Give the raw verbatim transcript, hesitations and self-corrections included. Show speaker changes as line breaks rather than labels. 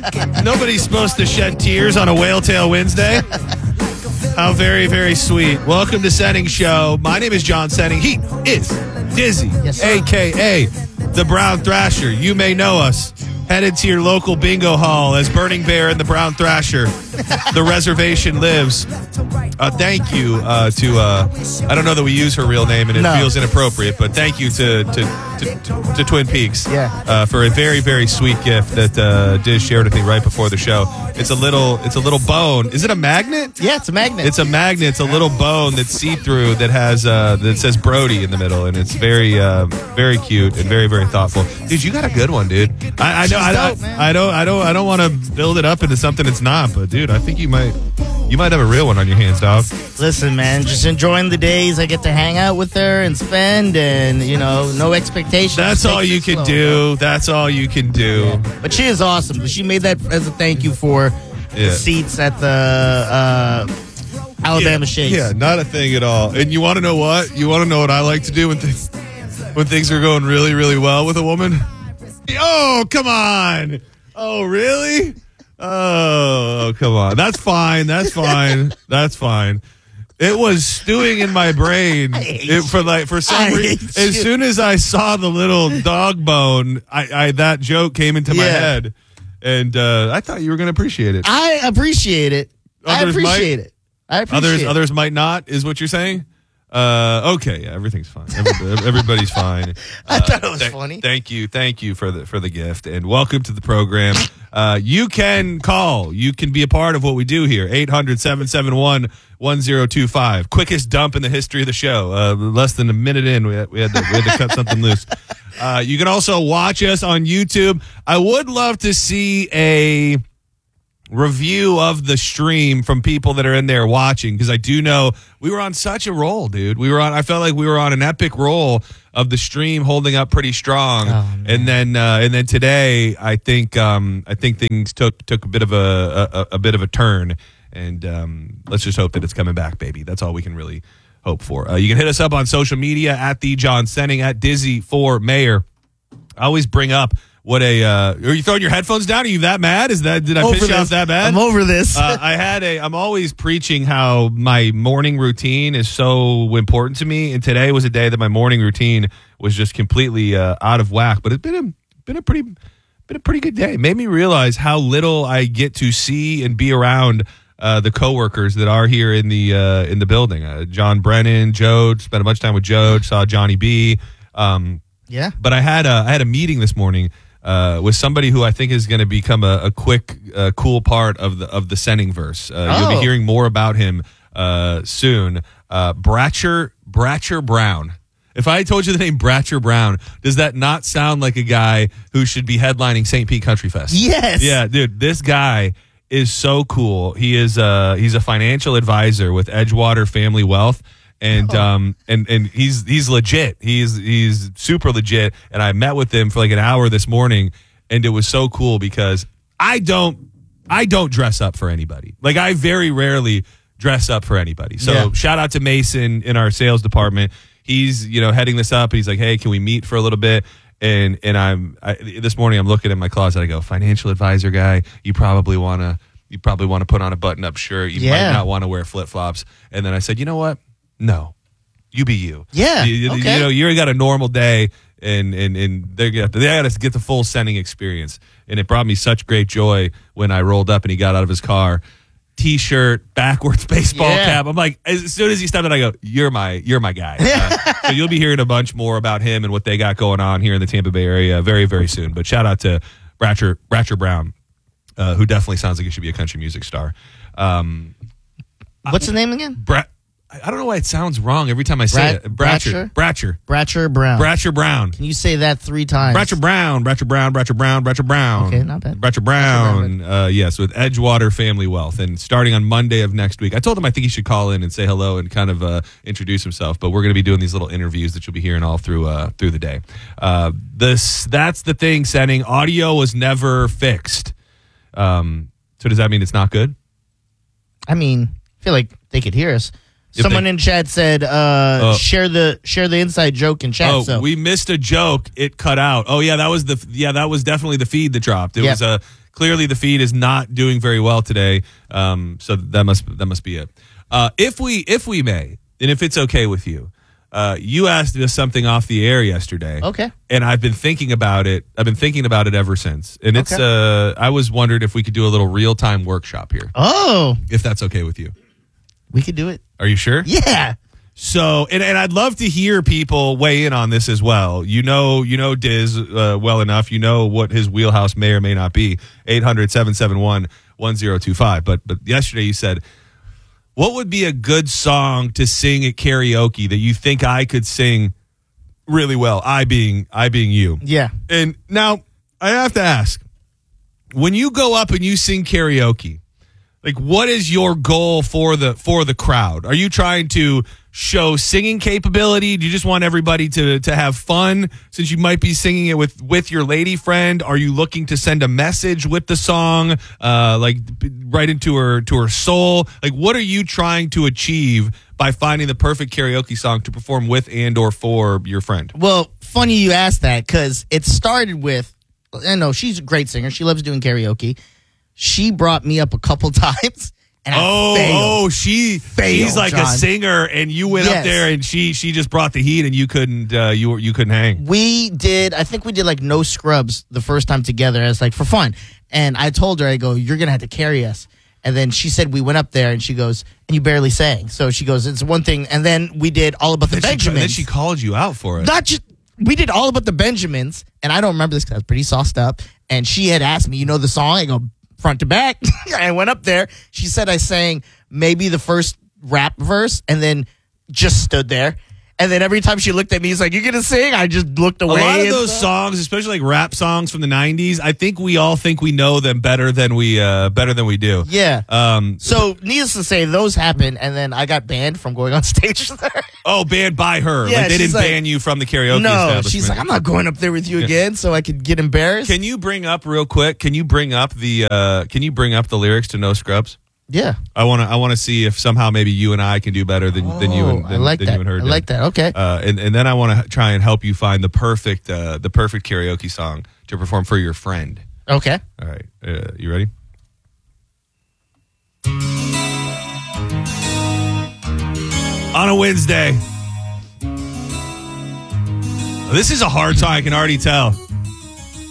Nobody's supposed to shed tears on a Whale Tail Wednesday. How very, very sweet. Welcome to Senning Show. My name is John Senning. He is Dizzy,
yes,
a k a. the Brown Thrasher. You may know us. Headed to your local bingo hall as Burning Bear and the Brown Thrasher. The reservation lives. Uh, thank you uh, to, uh, I don't know that we use her real name and it
No.
feels inappropriate, but thank you to to, to, to, to Twin Peaks
Yeah.
uh, for a very, very sweet gift that uh, Diz shared with me right before the show. It's a little, it's a little bone. Is it a magnet?
Yeah, it's a magnet.
It's a magnet. It's a little bone that's see-through that has uh, that says Brody in the middle, and it's very, uh, very cute and very, very thoughtful. Dude, you got a good one, dude. I, I know. I,
dope,
I,
man.
I don't. I don't. I don't want to build it up into something it's not. But dude, I think you might. You might have a real one on your hands, dog.
Listen, man, just enjoying the days I get to hang out with her and spend, and you know, no expectations.
That's
Take
all
it
you can
slow,
do. That's all you can do.
Yeah. But she is awesome. She made that as a thank you for
Yeah.
the seats at the uh, Alabama
yeah,
Shakes.
Yeah, not a thing at all. And you want to know what? You want to know what I like to do when things when things are going really, really well with a woman? Oh, come on. Oh, really? Oh, come on. That's fine. That's fine. That's fine. It was stewing in my brain it, for like for some
I
reason.
hate
As
you.
soon as I saw the little dog bone, I, I that joke came into my
Yeah.
head, and uh, I thought you were going to appreciate it.
I appreciate it. I
Others
appreciate
might.
it. I appreciate
Others,
it.
others might not. Is what you're saying? Uh, okay, yeah, everything's fine. Everybody, everybody's fine.
I
Uh,
thought it was
th-
funny.
Thank you, thank you for the for the gift, and welcome to the program. Uh, you can call. You can be a part of what we do here. eight hundred, seven seven one, one zero two five. Quickest dump in the history of the show. Uh, less than a minute in, we had, we had, to, we had to cut something loose. Uh, you can also watch us on YouTube. I would love to see a review of the stream from people that are in there watching, because I do know we were on such a roll, dude. We were on. I felt like we were on an epic roll of the stream, holding up pretty strong.
Oh,
and then, uh, and then today, I think, um, I think things took took a bit of a a, a bit of a turn. And um, let's just hope that it's coming back, baby. That's all we can really hope for. Uh, you can hit us up on social media at the John Senning, at Dizzy for Mayor. I always bring up. What a, uh, are you throwing your headphones down? Are you that mad? Is that, did I
Over
piss you
this.
off that bad?
I'm over this.
uh, I had a, I'm always preaching how my morning routine is so important to me. And today was a day that my morning routine was just completely uh, out of whack. But it's been a, been a pretty, been a pretty good day. It made me realize how little I get to see and be around uh, the coworkers that are here in the, uh, in the building. Uh, John Brennan, Jode, spent a bunch of time with Jode, saw Johnny B. Um,
yeah.
but I had a, I had a meeting this morning Uh, with somebody who I think is going to become a, a quick, uh, cool part of the of the Senning verse. Uh,
Oh.
You'll be hearing more about him uh, soon. Uh, Bratcher Bratcher Brown. If I told you the name Bratcher Brown, does that not sound like a guy who should be headlining Saint Pete Country Fest?
Yes.
Yeah, dude, this guy is so cool. He is uh he's a financial advisor with Edgewater Family Wealth. And
Oh.
um and and he's he's legit. He's he's super legit. And I met with him for like an hour this morning, and it was so cool because I don't I don't dress up for anybody. Like I very rarely dress up for anybody. So
Yeah.
shout out to Mason in our sales department. He's you know heading this up. And he's like, hey, can we meet for a little bit? And and I'm I, this morning I'm looking at my closet. I go, financial advisor guy. You probably want to you probably want to put on a button up shirt. You
Yeah.
might not want to wear flip flops. And then I said, you know what? No, you be you.
Yeah,
you, you,
okay.
you know you got a normal day, and and and they're gonna they got to get the full Senning experience. And it brought me such great joy when I rolled up and he got out of his car, t-shirt, backwards baseball
Yeah.
cap. I'm like, as soon as he stepped in, I go, "You're my you're my guy." Uh, so you'll be hearing a bunch more about him and what they got going on here in the Tampa Bay area very very soon. But shout out to Bratcher Bratcher Brown, uh, who definitely sounds like he should be a country music star. Um,
What's the name again?
Brat. I don't know why it sounds wrong every time I say
Brat-
it. Bratcher. Bratcher.
Bratcher Brown.
Bratcher Brown.
Can you say that three times?
Bratcher Brown. Bratcher Brown. Bratcher Brown. Bratcher Brown.
Okay, not bad.
Bratcher Brown. Uh, yes, with Edgewater Family Wealth. And starting on Monday of next week, I told him I think he should call in and say hello and kind of uh, introduce himself. But we're going to be doing these little interviews that you'll be hearing all through uh, through the day. Uh, this That's the thing, Senning. Audio was never fixed. Um, so does that mean it's not good?
I mean, I feel like they could hear us.
If
Someone
they-
in chat said, uh,
Oh.
"Share the share the inside joke in chat."
Oh,
so
we missed a joke. It cut out. Oh yeah, that was the yeah that was definitely the feed that dropped. It
Yep.
was a clearly the feed is not doing very well today. Um, so that must that must be it. Uh, if we if we may, and if it's okay with you, uh, you asked us something off the air yesterday.
Okay.
And I've been thinking about it. I've been thinking about it ever since. And it's.
Okay.
Uh, I was wondering if we could do a little real time workshop here.
Oh,
If that's okay with you.
we could do it.
Are you sure?
Yeah.
So, and, and I'd love to hear people weigh in on this as well. You know, you know Diz uh, well enough. You know what his wheelhouse may or may not be. eight hundred, seven seven one, one zero two five. But but yesterday you said, what would be a good song to sing at karaoke that you think I could sing really well? I being I being you.
Yeah.
And now I have to ask, when you go up and you sing karaoke, like, what is your goal for the for the crowd? Are you trying to show singing capability? Do you just want everybody to to have fun since you might be singing it with with your lady friend? Are you looking to send a message with the song, uh, like right into her to her soul? Like, what are you trying to achieve by finding the perfect karaoke song to perform with and or for your friend?
Well, funny you asked that because it started with, I know she's a great singer. She loves doing karaoke. She brought me up a couple times, and I
oh,
failed.
oh, she
Failed,
she's like
John.
a singer, and you went up
Yes.
there, and she she just brought the heat, and you couldn't uh, you were- you couldn't hang.
We did, I think we did like no scrubs the first time together as like for fun. And I told her, I go, you're going to have to carry us. And then she said we went up there, and she goes, and you barely sang. So she goes, it's one thing. And then we did All About the
Then she,
Benjamins.
then she called you out for it.
Not just, we did All About the Benjamins. And I don't remember this because I was pretty sauced up. And she had asked me, you know the song? I go, front to back. I went up there. She said I sang maybe the first rap verse and then just stood there. And then every time she looked at me, he's like, you going to sing? I just looked
A
away.
lot of
and
those
stuff.
songs, especially like rap songs from the nineties, I think we all think we know them better than we uh, better than we do.
Yeah.
Um.
So, needless to say, those happened, and then I got banned from going on stage there.
Oh, banned by her.
Yeah,
like they
she's
didn't
like-
ban you from the karaoke
No,
establishment.
she's like, I'm not going up there with you again, so I could get embarrassed.
Can you bring up real quick? Can you bring up the uh, Can you bring up the lyrics to No Scrubs?
yeah.
I want to. I want to see if somehow maybe you and I can do better than than you and
Oh,
than,
I like
than
that.
you and her.
I
did.
like that. Okay.
Uh, and and then I want to try and help you find the perfect uh, the perfect karaoke song to perform for your friend.
Okay.
All right, uh, you ready? On a Wednesday. This is a hard song. I can already tell.